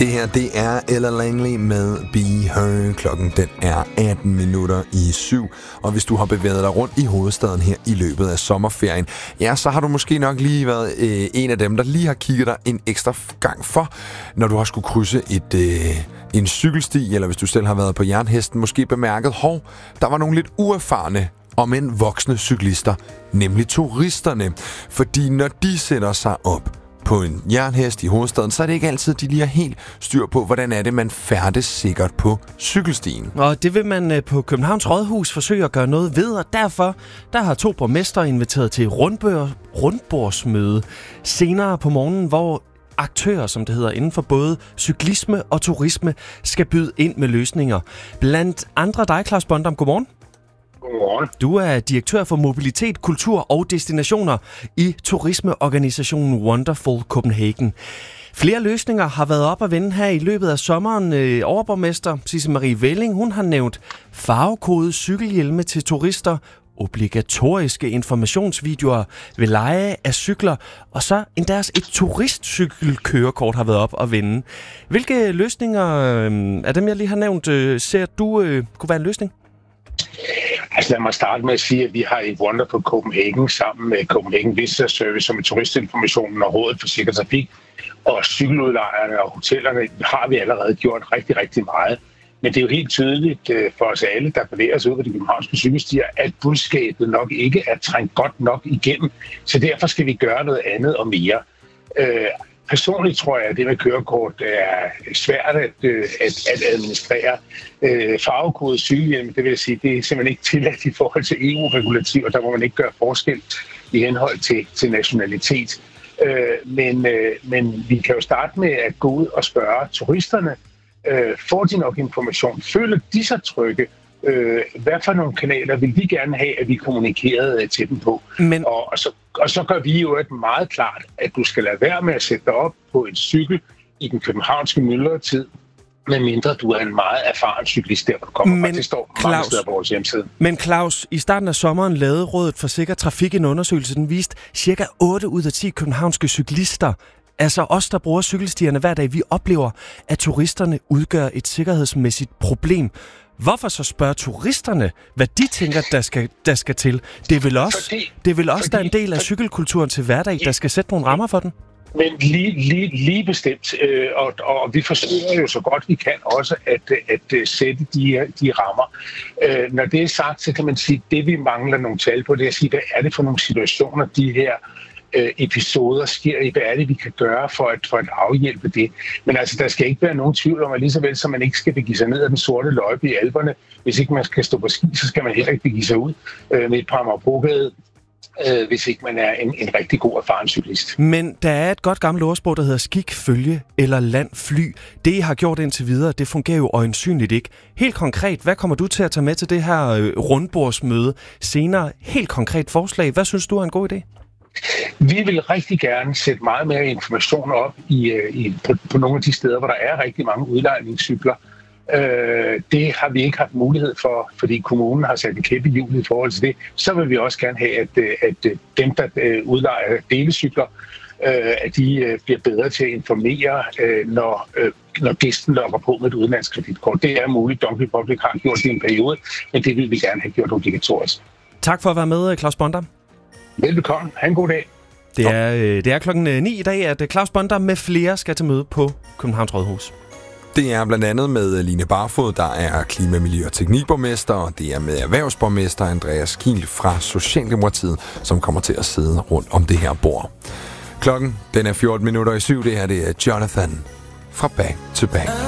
Det her, det er Ella Langley med Be Her. Klokken, den er 7:18. Og hvis du har bevæget dig rundt i hovedstaden her i løbet af sommerferien, ja, så har du måske nok lige været en af dem, der lige har kigget dig en ekstra gang for, når du har skulle krydse en cykelsti, eller hvis du selv har været på jernhesten, måske bemærket, der var nogle lidt uerfarne om en voksne cyklister, nemlig turisterne. Fordi når de sætter sig op på en jernhest i hovedstaden, så er det ikke altid, de lige har helt styr på, hvordan er det, man færdes sikkert på cykelstien. Og det vil man på Københavns Rådhus forsøge at gøre noget ved, og derfor der har 2 borgmestre inviteret til rundbordsmøde senere på morgenen, hvor aktører, som det hedder, inden for både cyklisme og turisme, skal byde ind med løsninger. Blandt andre dig, Claus Bondam. Godmorgen. Godmorgen. Du er direktør for mobilitet, kultur og destinationer i turismeorganisationen Wonderful Copenhagen. Flere løsninger har været op at vende her i løbet af sommeren. Overborgmester Sisse Marie Velling, hun har nævnt farvekodede cykelhjelme til turister, obligatoriske informationsvideoer ved leje af cykler, og så endda et turistcykelkørekort har været op at vende. Hvilke løsninger af dem, jeg lige har nævnt, ser du kunne være en løsning? Altså lad mig starte med at sige, at vi har i Wonderful Copenhagen sammen med Copenhagen Visitor Service, som er turistinformationen og Rådet for Sikker Trafik, og cykeludlejerne og hotellerne, har vi allerede gjort rigtig, rigtig meget. Men det er jo helt tydeligt for os alle, der bevæger sig ud på de københavnske cykelstier, at budskabet nok ikke er trængt godt nok igennem. Så derfor skal vi gøre noget andet og mere. Personligt tror jeg, at det med kørekort er svært at administrere. Farvekodet cykelhjelm, det vil sige, det er simpelthen ikke tilladt i forhold til EU-regulativ, og der må man ikke gøre forskel i henhold til nationalitet. Men vi kan jo starte med at gå ud og spørge turisterne, får de nok information? Føler de sig trygge? Hvad for nogle kanaler vil de gerne have, at vi kommunikerede til dem på? Og så gør vi jo meget klart, at du skal lade være med at sætte dig op på en cykel i den københavnske myldretid, medmindre du er en meget erfaren cyklist der, hvor du kommer fra. Det står mange steder på vores hjemmeside. Men Claus, i starten af sommeren lavede Rådet for Sikker Trafik en undersøgelse, den viste cirka 8 ud af 10 københavnske cyklister, altså os, der bruger cykelstierne hver dag, vi oplever, at turisterne udgør et sikkerhedsmæssigt problem. Hvorfor så spørge turisterne, hvad de tænker, der skal til? Det er vel også der er en del af cykelkulturen til hverdag, der skal sætte nogle rammer for den? Men lige bestemt, og vi forsøger jo så godt vi kan også at sætte de rammer. Når det er sagt, så kan man sige, at det vi mangler nogle tal på, det er at sige, hvad er det for nogle situationer, de her episoder sker i, hvad er det, vi kan gøre for at afhjælpe det. Men altså, der skal ikke være nogen tvivl om, at lige så vel som man ikke skal begive sig ned ad den sorte løjpe i Alperne, hvis ikke man skal stå på ski, så skal man heller ikke begive sig ud med et par Amagerbrogade, hvis ikke man er en rigtig god erfaren cyklist. Men der er et godt gammelt ordsprog, der hedder skik, følge eller land, fly. Det, I har gjort indtil videre, det fungerer jo øjensynligt ikke. Helt konkret, hvad kommer du til at tage med til det her rundbordsmøde senere? Helt konkret forslag. Hvad synes du er en god idé? Vi vil rigtig gerne sætte meget mere information op på nogle af de steder, hvor der er rigtig mange udlejningscykler. Det har vi ikke haft mulighed for, fordi kommunen har sat en kæppe i hjulet i forhold til det. Så vil vi også gerne have, at dem, der udlejer delecykler, at de bliver bedre til at informere, når gæsten logger på med et udenlandsk kreditkort. Det er muligt. Donkey Public har gjort det i en periode, men det vil vi gerne have gjort obligatorisk. Tak for at være med, Claus Bondam. Velbekomme. Ha' en god dag. Det er klokken 9 i dag, at Claus Bondam med flere skal til møde på Københavns Rådhus. Det er blandt andet med Line Barfod, der er klima-, miljø- og teknikborgmester, og det er med erhvervsborgmester Andreas Kiel fra Socialdemokratiet, som kommer til at sidde rundt om det her bord. Klokken, den er 7:14. Det her, det er Jonathan fra Back to Back.